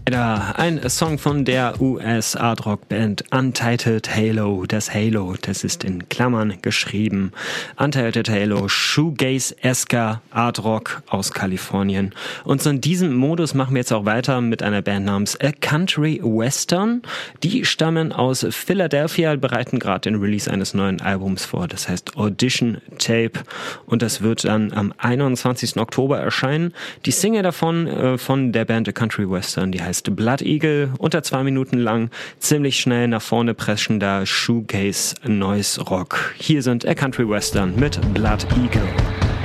Ein Song von der US-Art-Rock-Band Untitled Halo. Das Halo, das ist in Klammern geschrieben. Untitled Halo, Shoegaze-esker Art-Rock aus Kalifornien. Und so in diesem Modus machen wir jetzt auch weiter mit einer Band namens A Country Western. Die stammen aus Philadelphia, bereiten gerade den Release eines neuen Albums vor. Das heißt Audition Tape. Und das wird dann am 21. Oktober erscheinen. Die Single davon von der Band A Country Western, die heißt Blood Eagle, unter 2 Minuten lang, ziemlich schnell nach vorne preschender Shoegaze Noise Rock. Hier sind A Country Western mit Blood Eagle.